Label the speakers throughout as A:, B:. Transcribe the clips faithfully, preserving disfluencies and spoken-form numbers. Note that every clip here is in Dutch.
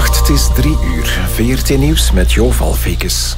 A: Goedenacht, het is drie uur. V R T Nieuws met Jo Valfekes.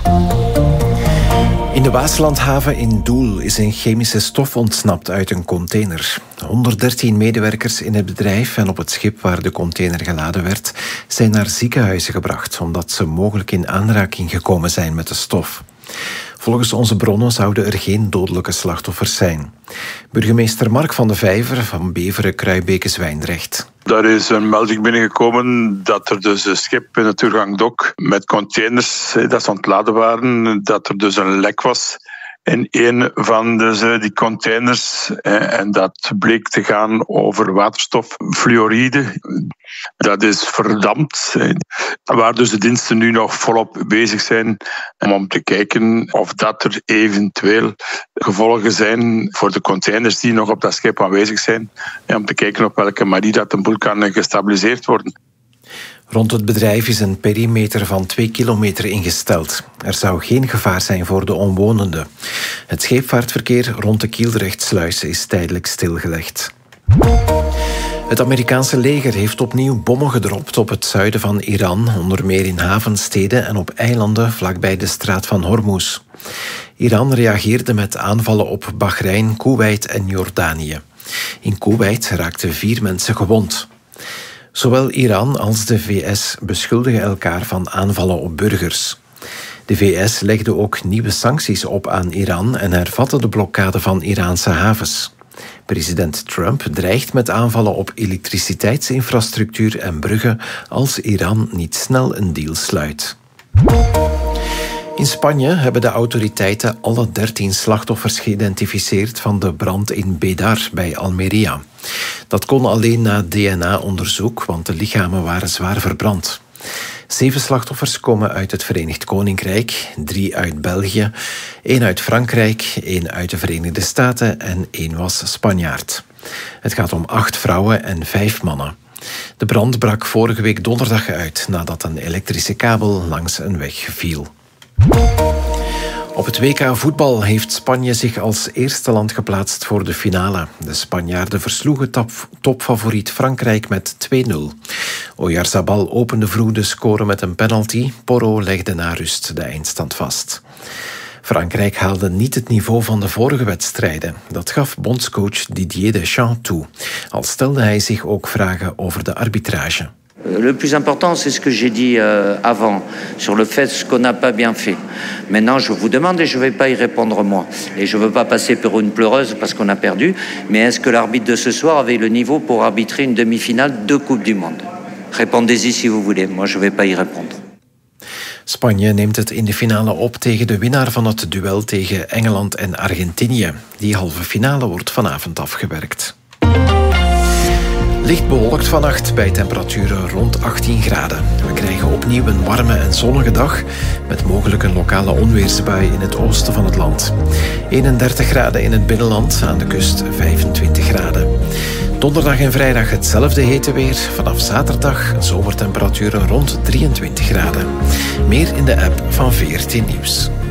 A: In de Waaslandhaven in Doel is een chemische stof ontsnapt uit een container. honderddertien medewerkers in het bedrijf en op het schip waar de container geladen werd zijn naar ziekenhuizen gebracht omdat ze mogelijk in aanraking gekomen zijn met de stof. Volgens onze bronnen zouden er geen dodelijke slachtoffers zijn. Burgemeester Mark van de Vijver van Beveren-Kruibeke-Zwijndrecht.
B: Daar is een melding binnengekomen dat er dus een schip in het Turgangdok met containers dat ze ontladen waren, dat er dus een lek was in een van de, die containers. En dat bleek te gaan over waterstoffluoride. Dat is verdampt. Waar dus de diensten nu nog volop bezig zijn om te kijken of dat er eventueel gevolgen zijn voor de containers die nog op dat schip aanwezig zijn. En om te kijken op welke manier dat de boel kan gestabiliseerd worden.
A: Rond het bedrijf is een perimeter van twee kilometer ingesteld. Er zou geen gevaar zijn voor de omwonenden. Het scheepvaartverkeer rond de Kielrechtsluis is tijdelijk stilgelegd. Het Amerikaanse leger heeft opnieuw bommen gedropt op het zuiden van Iran, onder meer in havensteden en op eilanden vlakbij de straat van Hormuz. Iran reageerde met aanvallen op Bahrein, Koeweit en Jordanië. In Koeweit raakten vier mensen gewond. Zowel Iran als de V S beschuldigen elkaar van aanvallen op burgers. De V S legde ook nieuwe sancties op aan Iran en hervatte de blokkade van Iraanse havens. President Trump dreigt met aanvallen op elektriciteitsinfrastructuur en bruggen als Iran niet snel een deal sluit. In Spanje hebben de autoriteiten alle dertien slachtoffers geïdentificeerd van de brand in Bédar bij Almería. Dat kon alleen na D N A-onderzoek, want de lichamen waren zwaar verbrand. Zeven slachtoffers komen uit het Verenigd Koninkrijk, drie uit België, één uit Frankrijk, één uit de Verenigde Staten en één was Spanjaard. Het gaat om acht vrouwen en vijf mannen. De brand brak vorige week donderdag uit nadat een elektrische kabel langs een weg viel. Op het W K voetbal heeft Spanje zich als eerste land geplaatst voor de finale. De Spanjaarden versloegen top, topfavoriet Frankrijk met twee nul. Oyarzabal opende vroeg de score met een penalty. Porro legde na rust de eindstand vast. Frankrijk haalde niet het niveau van de vorige wedstrijden. Dat gaf bondscoach Didier Deschamps toe. Al stelde hij zich ook vragen over de arbitrage.
C: Le plus important, c'est ce que j'ai dit euh, avant, sur le fait ce qu'on n'a pas bien fait. Maintenant, je vous demande et je ne vais pas y répondre moi. Et je ne veux pas passer pour une pleureuse parce qu'on a perdu, mais est-ce que l'arbitre de ce soir avait le niveau pour arbitrer une demi-finale de Coupe du Monde? Répondez-y si vous voulez, moi je ne vais pas y répondre.
A: Spanje neemt het in de finale op tegen de winnaar van het duel tegen Engeland en Argentinië. Die halve finale wordt vanavond afgewerkt. Licht bewolkt vannacht bij temperaturen rond achttien graden. We krijgen opnieuw een warme en zonnige dag met mogelijk een lokale onweersbui in het oosten van het land. eenendertig graden in het binnenland, aan de kust vijfentwintig graden. Donderdag en vrijdag hetzelfde hete weer. Vanaf zaterdag zomertemperaturen rond drieëntwintig graden. Meer in de app van V R T Nieuws.